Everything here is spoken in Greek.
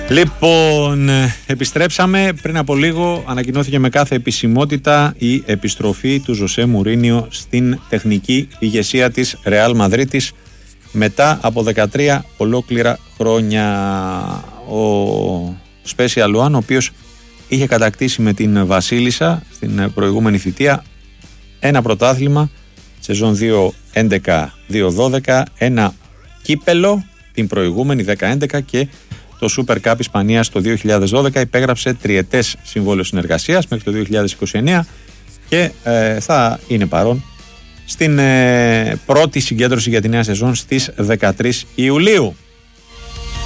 Λοιπόν, επιστρέψαμε. Πριν από λίγο ανακοινώθηκε με κάθε επισημότητα η επιστροφή του Ζωσέ Μουρίνιο στην τεχνική ηγεσία της Ρεάλ Μαδρίτης μετά από 13 ολόκληρα χρόνια. Ο Special One, ο οποίος είχε κατακτήσει με την Βασίλισσα στην προηγούμενη θητεία ένα πρωτάθλημα σεζόν 2-11-2-12, ένα κύπελο την προηγούμενη 10-11 και το Super Cup Ισπανίας το 2012. Υπέγραψε τριετές συμβόλαιο συνεργασίας μέχρι το 2029 και θα είναι παρόν στην πρώτη συγκέντρωση για τη νέα σεζόν στις 13 Ιουλίου.